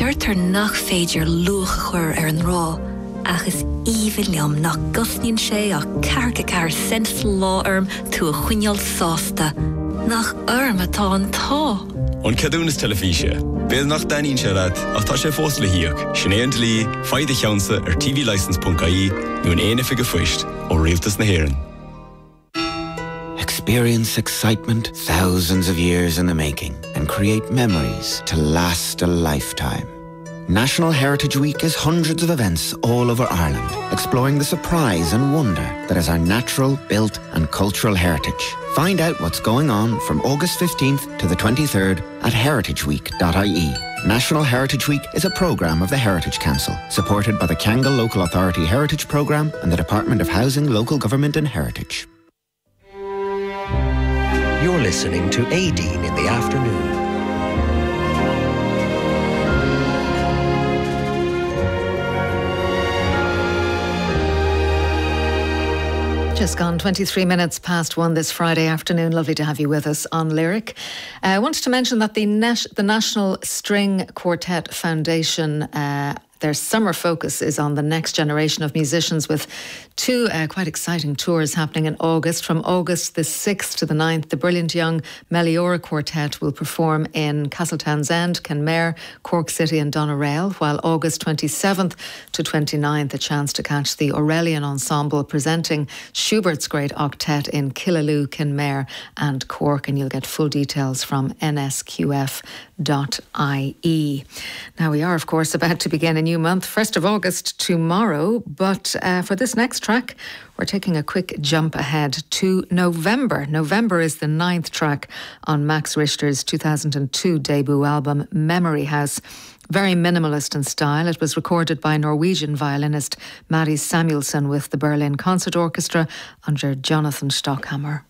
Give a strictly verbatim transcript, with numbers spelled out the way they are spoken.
Tartar nach féidir luach chur ar an rá, achas even liam nach gusnín sé a carca car sensible lá arm tú a chuineal sásta, nach arm atá an tá. An cadúnas telefíse, béad nach daín siarad ach tá sé fós le hiíoch, sinnéant lí, faide cheansa ar t v license dot I E nu an éana fige fuist ó rialtas na hÉireann. Experience excitement thousands of years in the making and create memories to last a lifetime. National Heritage Week is hundreds of events all over Ireland, exploring the surprise and wonder that is our natural, built and cultural heritage. Find out what's going on from August fifteenth to the twenty-third at heritage week dot I E. National Heritage Week is a programme of the Heritage Council, supported by the Kangal Local Authority Heritage Programme and the Department of Housing, Local Government and Heritage. You're listening to Aideen in the afternoon. Just gone twenty-three minutes past one this Friday afternoon. Lovely to have you with us on Lyric. Uh, I wanted to mention that the, Nas- the National String Quartet Foundation, uh, their summer focus is on the next generation of musicians, with two uh, quite exciting tours happening in August. From August the sixth to the ninth, the brilliant young Meliora Quartet will perform in Castletownshend, Kenmare, Cork City and Doneraile, while August twenty-seventh to twenty-ninth, a chance to catch the Aurelian Ensemble presenting Schubert's Great Octet in Killaloe, Kenmare and Cork, and you'll get full details from N S Q F dot I E. Now, we are, of course, about to begin a new month, first of August tomorrow, but uh, for this next track, we're taking a quick jump ahead to November. November is the ninth track on Max Richter's two thousand two debut album, Memory House. Very minimalist in style. It was recorded by Norwegian violinist Maddie Samuelsson with the Berlin Concert Orchestra under Jonathan Stockhammer.